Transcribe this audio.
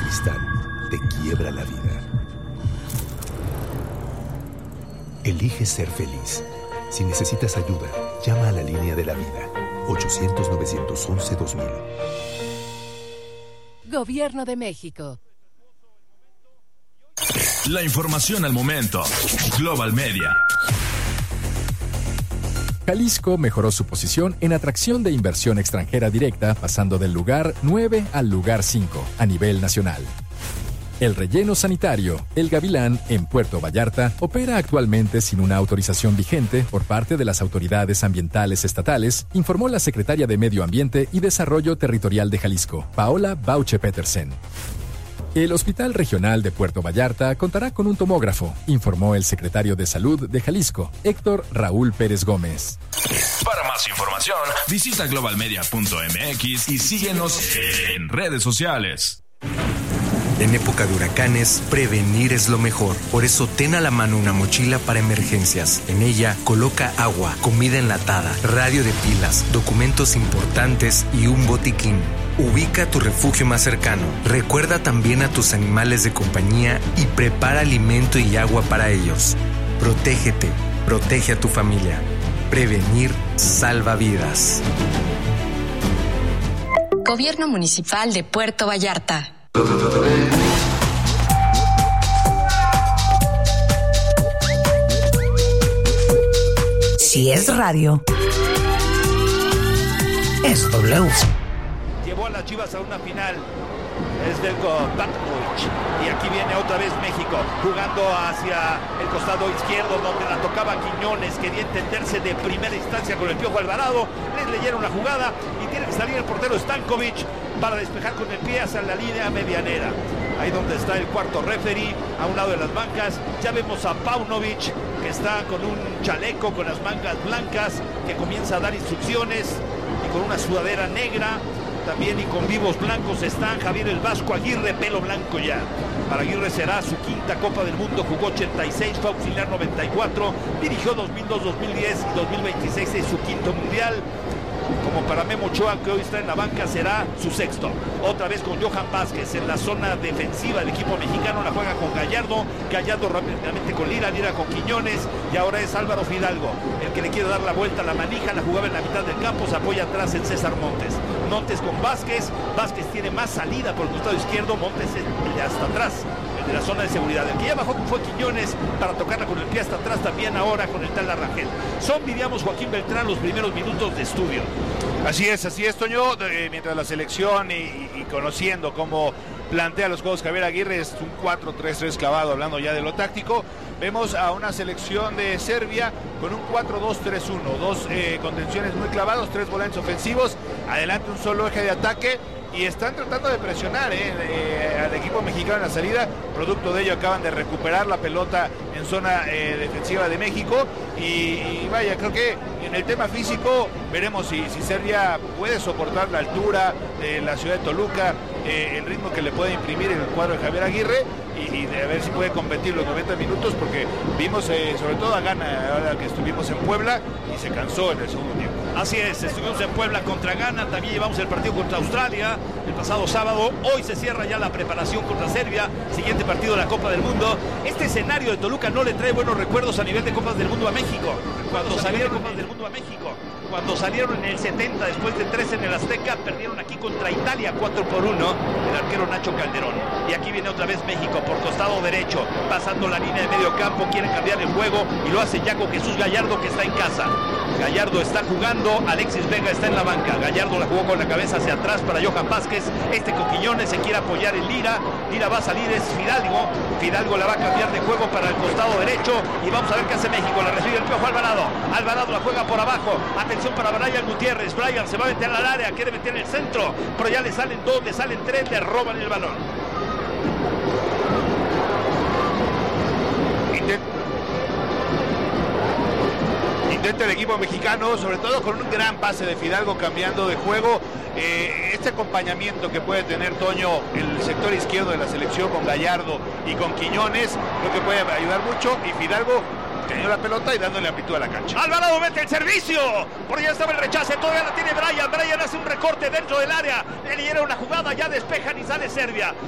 amistad te quiebra la vida. Elige ser feliz. Si necesitas ayuda, llama a la línea de la vida. 800-911-2000. Gobierno de México. La información al momento. Global Media. Jalisco mejoró su posición en atracción de inversión extranjera directa, pasando del lugar 9 al lugar 5 a nivel nacional. El relleno sanitario, El Gavilán, en Puerto Vallarta, opera actualmente sin una autorización vigente por parte de las autoridades ambientales estatales, informó la secretaria de Medio Ambiente y Desarrollo Territorial de Jalisco, Paola Bauche Petersen. El Hospital Regional de Puerto Vallarta contará con un tomógrafo, informó el secretario de Salud de Jalisco, Héctor Raúl Pérez Gómez. Para más información, visita globalmedia.mx y síguenos en redes sociales. En época de huracanes, prevenir es lo mejor. Por eso, ten a la mano una mochila para emergencias. En ella, coloca agua, comida enlatada, radio de pilas, documentos importantes y un botiquín. Ubica tu refugio más cercano. Recuerda también a tus animales de compañía y prepara alimento y agua para ellos. Protégete, protege a tu familia. Prevenir salva vidas. Gobierno Municipal de Puerto Vallarta. Si es radio, es W. Llevó a las Chivas a una final. Es Veljko Petković. Y aquí viene otra vez México, jugando hacia el costado izquierdo, donde la tocaba Quiñones. Quería entenderse de primera instancia con el Piojo Alvarado. Les leyeron la jugada y tiene que salir el portero Stankovic para despejar con el pie hacia la línea medianera. Ahí donde está el cuarto referee, a un lado de las bancas. Ya vemos a Paunovic, que está con un chaleco con las mangas blancas, que comienza a dar instrucciones, y con una sudadera negra. También y con vivos blancos están Javier el Vasco Aguirre, pelo blanco ya. Para Aguirre será su quinta Copa del Mundo, jugó 86, fue auxiliar 94, dirigió 2002, 2010 y 2026 es su quinto mundial. Como para Memo Ochoa, que hoy está en la banca, será su sexto. Otra vez con Johan Vázquez en la zona defensiva del equipo mexicano, la juega con Gallardo rápidamente con Lira con Quiñones, y ahora es Álvaro Fidalgo el que le quiere dar la vuelta a la manija. La jugaba en la mitad del campo, se apoya atrás en César Montes con Vázquez. Vázquez tiene más salida por el costado izquierdo, Montes es el de hasta atrás, el de la zona de seguridad. El que ya bajó fue Quiñones para tocarla con el pie hasta atrás, también ahora con el tal Rangel. Son, diríamos, Joaquín Beltrán, los primeros minutos de estudio. Así es, Toño, mientras la selección y conociendo cómo plantea los juegos Javier Aguirre, es un 4-3-3 clavado, hablando ya de lo táctico. Vemos a una selección de Serbia con un 4-2-3-1, dos contenciones muy clavados, tres volantes ofensivos, adelante un solo eje de ataque, y están tratando de presionar al equipo mexicano en la salida. Producto de ello acaban de recuperar la pelota en zona defensiva de México, y vaya, creo que en el tema físico veremos si Serbia puede soportar la altura de la ciudad de Toluca, el ritmo que le puede imprimir en el cuadro de Javier Aguirre, y de ver si puede competir los 90 minutos, porque vimos sobre todo a Ghana ahora que estuvimos en Puebla y se cansó en el segundo tiempo. Así es, estuvimos en Puebla contra Ghana, también llevamos el partido contra Australia el pasado sábado. Hoy se cierra ya la preparación contra Serbia, siguiente partido de la Copa del Mundo. Este escenario de Toluca no le trae buenos recuerdos a nivel de Copas del Mundo a México. Cuando salieron en el 70, después de 3 en el Azteca, perdieron aquí contra Italia 4-1, el arquero Nacho Calderón. Y aquí viene otra vez México por costado derecho, pasando la línea de medio campo, quieren cambiar el juego y lo hace ya con Jesús Gallardo, que está en casa. Gallardo está jugando, Alexis Vega está en la banca. Gallardo la jugó con la cabeza hacia atrás para Johan Vázquez, con Quiñones se quiere apoyar en Lira va a salir, es Fidalgo la va a cambiar de juego para el costado derecho, y vamos a ver qué hace México. La recibe el Piojo Alvarado la juega por abajo, atención para Brian Gutiérrez. Brian se va a meter al área, quiere meter en el centro, pero ya le salen 2, le salen 3, le roban el balón. Intenta el equipo mexicano, sobre todo con un gran pase de Fidalgo cambiando de juego. Este acompañamiento que puede tener, Toño, el sector izquierdo de la selección con Gallardo y con Quiñones, creo que puede ayudar mucho, y Fidalgo teniendo la pelota y dándole amplitud a la cancha. Alvarado mete el servicio, por allá estaba el rechace, todavía la tiene Brian hace un recorte dentro del área, le dieron una jugada, ya despejan y sale Serbia.